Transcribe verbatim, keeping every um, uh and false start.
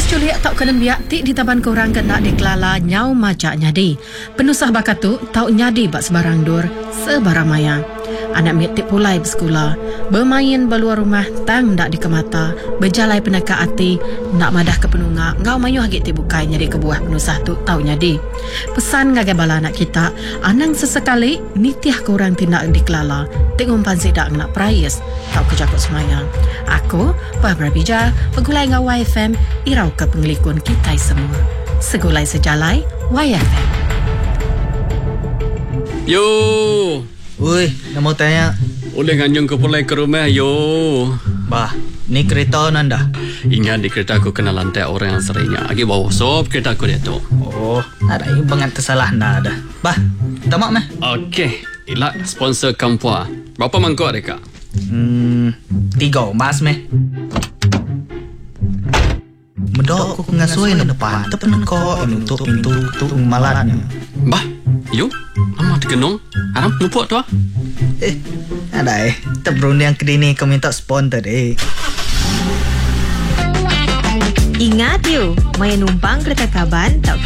culik tau kena biak ti di taban korang kena dikelala nyau majak nyadi. Penusah bakat tu tau nyadi bak sebarang dur, sebarang maya. Anak miat ti pulai bersekolah, bermain beluar rumah tang ndak dikemata, berjalai penaka hati, nak madah ke penunga, ngau mayu hagit ti bukai nyadi kebuah penusah tu tau nyadi. Pesan ngagai bala anak kita, anang sesekali nitiah korang tindak dikelala, tengok umpan sidak nak prayas, tau kejakut semaya. Aku, Barbara Bija, pegulai ngau Y F M, irau ke pengelikun kita semua. Segulai sejalai, Y F M. Yo, Ui, nak mau tanya. boleh nganyung ke pulai ke rumah, yo. Bah, ni kereta nanda. Ingat di kereta aku kena lantai orang yang seringnya. Agi bawa sop kereta aku dia tu. Oh, ada yang bangat tersalah nda ada. Bah, tamak meh. Okey, ilak sponsor Kampua. Berapa mangkuk mereka? Hmm, tiga mas meh. Medok aku ngasoi na depan. Tepen kau nutup pintu tu malatnya. Bah, yo. Lama terkenung. Haram lupa tu ah. Eh, ada eh. Terberun yang kedini kau minta sponsor eh. Ingat yuk, main numpang kereta kaban tak